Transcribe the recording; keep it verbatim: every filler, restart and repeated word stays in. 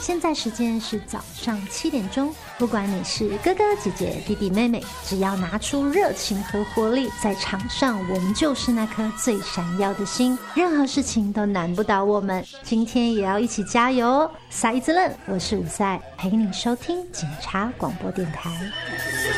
现在时间是早上七点钟，不管你是哥哥姐姐弟弟妹妹，只要拿出热情和活力，在场上我们就是那颗最闪耀的星，任何事情都难不倒我们。今天也要一起加油哦！赛一子愣，我是伍赛，陪你收听警察广播电台。